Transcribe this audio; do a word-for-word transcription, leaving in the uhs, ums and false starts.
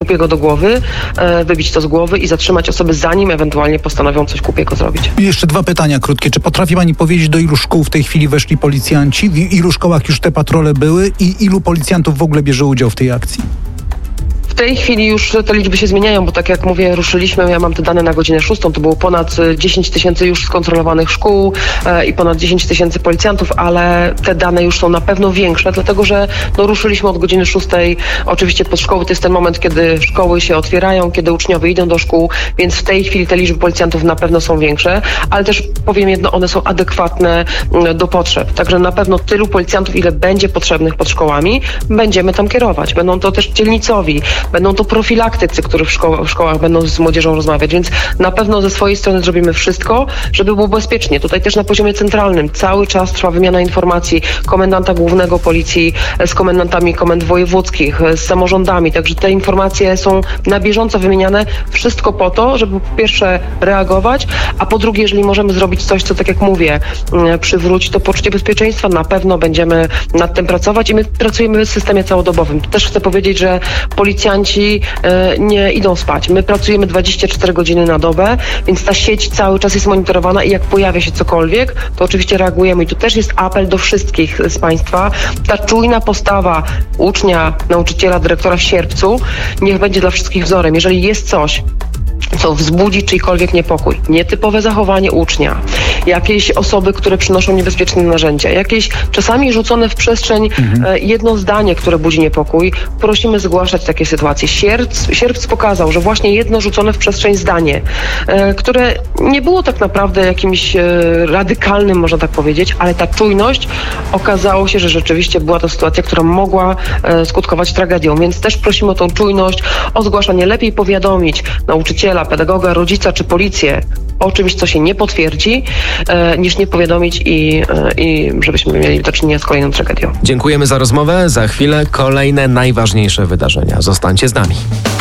głupiego do głowy, wybić to z głowy i zatrzymać osoby, zanim ewentualnie postanowią coś głupiego zrobić. I jeszcze dwa pytania krótkie. Czy potrafi pani powiedzieć, do ilu szkół w tej chwili weszli policjanci? W ilu szkołach już te patrole były? I ilu policjantów w ogóle bierze udział w tej akcji? W tej chwili już te liczby się zmieniają, bo tak jak mówię, ruszyliśmy, ja mam te dane na godzinę szóstą, to było ponad dziesięć tysięcy już skontrolowanych szkół e, i ponad dziesięć tysięcy policjantów, ale te dane już są na pewno większe, dlatego że no, ruszyliśmy od godziny szóstej. Oczywiście pod szkoły to jest ten moment, kiedy szkoły się otwierają, kiedy uczniowie idą do szkół, więc w tej chwili te liczby policjantów na pewno są większe, ale też powiem jedno, one są adekwatne do potrzeb. Także na pewno tylu policjantów, ile będzie potrzebnych pod szkołami, będziemy tam kierować. Będą to też dzielnicowi, będą to profilaktycy, którzy w, szko- w szkołach będą z młodzieżą rozmawiać, więc na pewno ze swojej strony zrobimy wszystko, żeby było bezpiecznie. Tutaj też na poziomie centralnym cały czas trwa wymiana informacji komendanta głównego policji z komendantami komend wojewódzkich, z samorządami, także te informacje są na bieżąco wymieniane. Wszystko po to, żeby po pierwsze reagować, a po drugie, jeżeli możemy zrobić coś, co tak jak mówię, przywróci to poczucie bezpieczeństwa, na pewno będziemy nad tym pracować i my pracujemy w systemie całodobowym. Też chcę powiedzieć, że policjanci nie idą spać. My pracujemy dwadzieścia cztery godziny na dobę, więc ta sieć cały czas jest monitorowana i jak pojawia się cokolwiek, to oczywiście reagujemy. I tu też jest apel do wszystkich z Państwa. Ta czujna postawa ucznia, nauczyciela, dyrektora w Sierpcu niech będzie dla wszystkich wzorem. Jeżeli jest coś, co wzbudzi czyjkolwiek niepokój, nietypowe zachowanie ucznia, jakieś osoby, które przynoszą niebezpieczne narzędzia, jakieś czasami rzucone w przestrzeń mhm. e, jedno zdanie, które budzi niepokój, prosimy zgłaszać takie sytuacje. Sierpc, Sierpc pokazał, że właśnie jedno rzucone w przestrzeń zdanie, e, które nie było tak naprawdę jakimś e, radykalnym, można tak powiedzieć, ale ta czujność okazało się, że rzeczywiście była to sytuacja, która mogła e, skutkować tragedią, więc też prosimy o tą czujność, o zgłaszanie. Lepiej powiadomić nauczyciela, pedagoga, rodzica czy policję o czymś, co się nie potwierdzi, e, niż nie powiadomić i, e, i żebyśmy mieli do czynienia z kolejną tragedią. Dziękujemy za rozmowę. Za chwilę kolejne najważniejsze wydarzenia. Zostańcie z nami.